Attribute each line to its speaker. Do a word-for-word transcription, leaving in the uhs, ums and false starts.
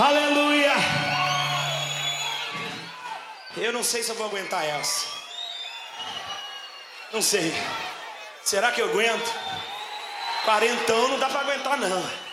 Speaker 1: Aleluia. Eu não sei se eu vou aguentar essa. Não sei. Será que eu aguento? Quarentão não dá pra aguentar não.